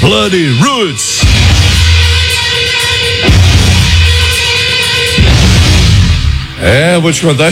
Bloody Roots. Vou te contar.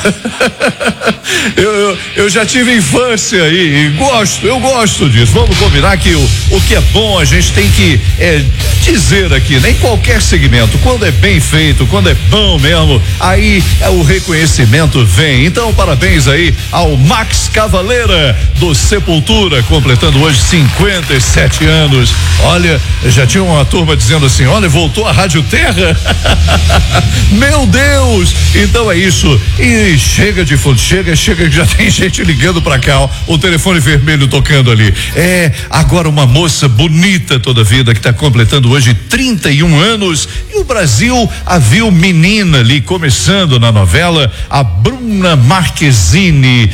Eu já tive infância e eu gosto disso. Vamos combinar que o que é bom a gente tem que dizer aqui, né? Em qualquer segmento, quando é bem feito, quando é bom mesmo, aí o reconhecimento vem. Então, parabéns aí ao Max Cavaleira do Sepultura, completando hoje 57 anos. Olha, já tinha uma turma dizendo assim, olha, voltou a Rádio Terra. Meu Deus! Então é isso. E chega de fundo, chega que já tem gente ligando pra cá, ó, o telefone vermelho tocando ali. Agora uma moça bonita toda a vida que tá completando hoje 31 anos, e o Brasil a viu menina ali começando na novela, a Bruna Marquezine,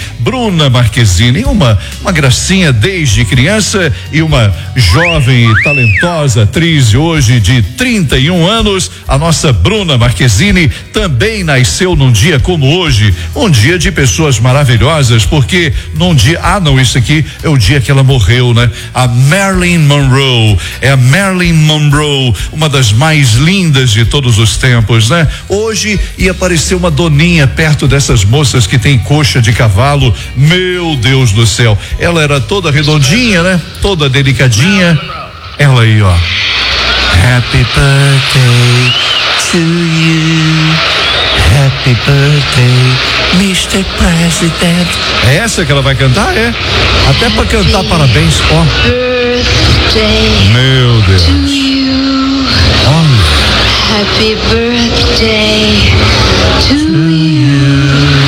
uma gracinha desde criança e uma jovem e talentosa atriz hoje de 31 anos. A nossa Bruna Marquezine também nasceu num dia como hoje, um dia de pessoas maravilhosas, porque num dia, isso aqui é o dia que ela morreu, né? A Marilyn Monroe, a Marilyn Monroe, uma das mais lindas de todos os tempos, né? Hoje ia aparecer uma doninha perto dessas moças que tem coxa de cavalo, meu Deus do céu, ela era toda redondinha, né? Toda delicadinha, ela aí, ó. Happy birthday to you. Happy birthday, Mr. President. É essa que ela vai cantar? Até pra cantar parabéns, ó. Meu Deus. Happy birthday to you.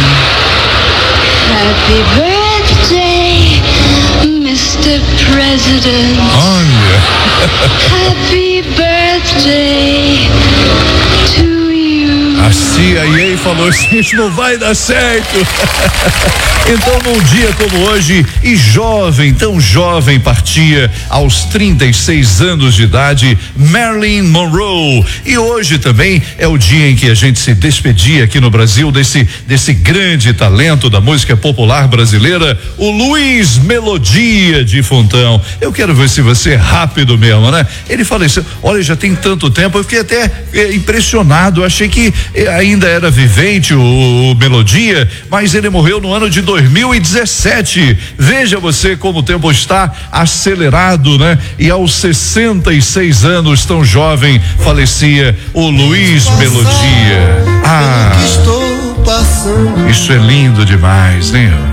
Happy birthday, Mr. President. Olha. Happy birthday to you. A CIA falou assim, isso não vai dar certo. Então, num dia como hoje, e tão jovem, partia aos 36 anos de idade, Marilyn Monroe. E hoje também é o dia em que a gente se despedia aqui no Brasil desse grande talento da música popular brasileira, o Luiz Melodia de Fontão. Eu quero ver se você é rápido mesmo, né? Ele faleceu, olha, já tem tanto tempo, eu fiquei até impressionado, eu achei que ainda era vivente o Melodia, mas ele morreu no ano de 2017. Veja você como o tempo está acelerado, né? E aos 66 anos, tão jovem, falecia o Luiz Melodia. Isso é lindo demais, né?